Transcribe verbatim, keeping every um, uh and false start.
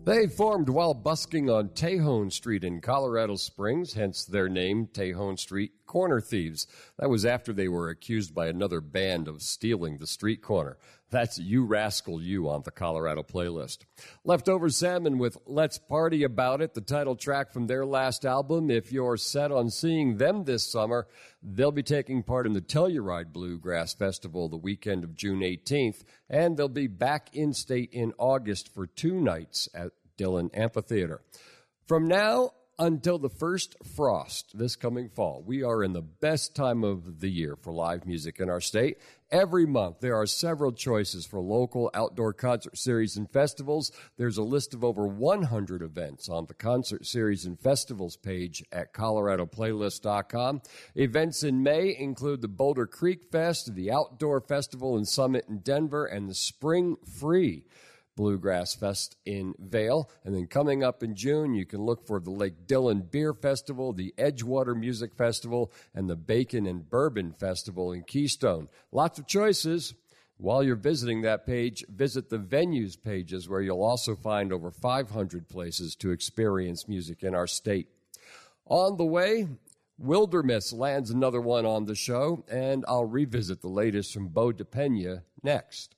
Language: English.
They formed while busking on Tejon Street in Colorado Springs, hence their name, Tejon Street Corner Thieves. That was after they were accused by another band of stealing the street corner. That's You Rascal You on the Colorado playlist. Leftover Salmon with Let's Party About It, the title track from their last album. If you're set on seeing them this summer, they'll be taking part in the Telluride Bluegrass Festival the weekend of June eighteenth, and they'll be back in state in August for two nights at Dillon Amphitheater. From now until the first frost this coming fall, we are in the best time of the year for live music in our state. Every month, there are several choices for local outdoor concert series and festivals. There's a list of over one hundred events on the concert series and festivals page at colorado playlist dot com. Events in May include the Boulder Creek Fest, the Outdoor Festival and Summit in Denver, and the Spring Free Bluegrass Fest in Vail. And then coming up in June, you can look for the Lake Dillon Beer Festival, the Edgewater Music Festival, and the Bacon and Bourbon Festival in Keystone. Lots of choices. While you're visiting that page, visit the venues pages where you'll also find over five hundred places to experience music in our state. On the way, Wilderness lands another one on the show, and I'll revisit the latest from Bo DePena next.